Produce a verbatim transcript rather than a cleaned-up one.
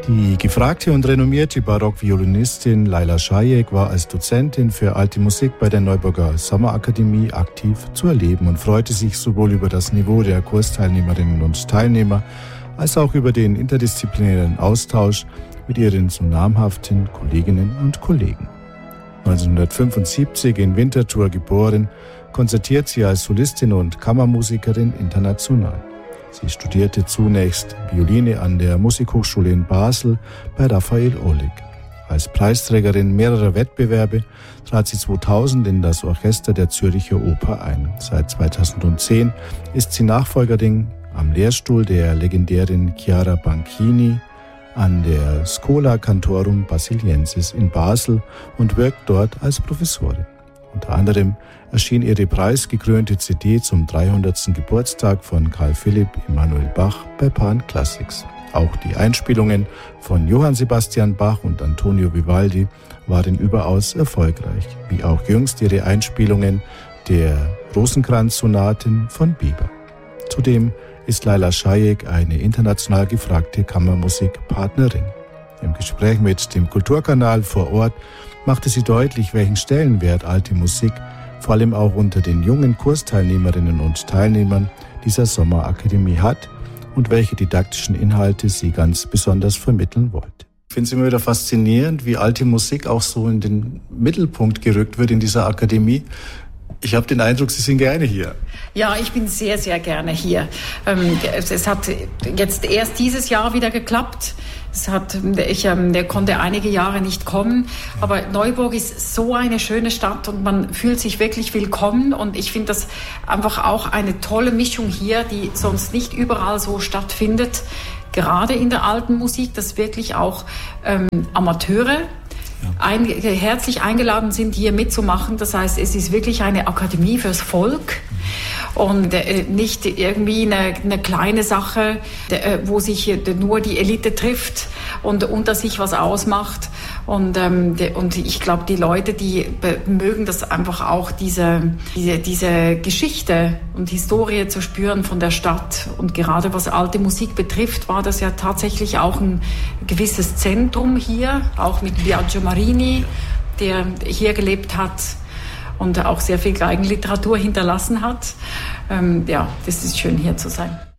Die gefragte und renommierte Barockviolinistin Laila Šajek war als Dozentin für alte Musik bei der Neuburger Sommerakademie aktiv zu erleben und freute sich sowohl über das Niveau der Kursteilnehmerinnen und Teilnehmer als auch über den interdisziplinären Austausch mit ihren so namhaften Kolleginnen und Kollegen. neunzehnhundertfünfundsiebzig in Winterthur geboren, konzertiert sie als Solistin und Kammermusikerin international. Sie studierte zunächst Violine an der Musikhochschule in Basel bei Raphael Ohlig. Als Preisträgerin mehrerer Wettbewerbe trat sie zweitausend in das Orchester der Zürcher Oper ein. Seit zweitausendzehn ist sie Nachfolgerin am Lehrstuhl der legendären Chiara Banchini an der Schola Cantorum Basiliensis in Basel und wirkt dort als Professorin. Unter anderem erschien ihre preisgekrönte C D zum dreihundertsten Geburtstag von Carl Philipp Emanuel Bach bei Pan Classics. Auch die Einspielungen von Johann Sebastian Bach und Antonio Vivaldi waren überaus erfolgreich, wie auch jüngst ihre Einspielungen der Rosenkranz-Sonaten von Bieber. Zudem ist Laila Šajek eine international gefragte Kammermusikpartnerin. Im Gespräch mit dem Kulturkanal vor Ort machte sie deutlich, welchen Stellenwert alte Musik vor allem auch unter den jungen Kursteilnehmerinnen und Teilnehmern dieser Sommerakademie hat und welche didaktischen Inhalte sie ganz besonders vermitteln wollte. Ich finde es immer wieder faszinierend, wie alte Musik auch so in den Mittelpunkt gerückt wird in dieser Akademie. Ich habe den Eindruck, Sie sind gerne hier. Ja, ich bin sehr, sehr gerne hier. Ähm, es hat jetzt erst dieses Jahr wieder geklappt. Es hat, ich, ähm, der konnte einige Jahre nicht kommen. Aber Neuburg ist so eine schöne Stadt und man fühlt sich wirklich willkommen. Und ich finde das einfach auch eine tolle Mischung hier, die sonst nicht überall so stattfindet. Gerade in der alten Musik, dass wirklich auch ähm, Amateure Ein, herzlich eingeladen sind, hier mitzumachen. Das heißt, es ist wirklich eine Akademie fürs Volk und äh, nicht irgendwie eine, eine kleine Sache, äh, wo sich nur die Elite trifft und unter sich was ausmacht. Und, ähm, de, und ich glaube, die Leute, die be- mögen das einfach auch, diese, diese, diese Geschichte und Historie zu spüren von der Stadt. Und gerade was alte Musik betrifft, war das ja tatsächlich auch ein gewisses Zentrum hier, auch mit Biagio Marini, der hier gelebt hat und auch sehr viel Geigenliteratur hinterlassen hat. Ähm, ja, das ist schön, hier zu sein.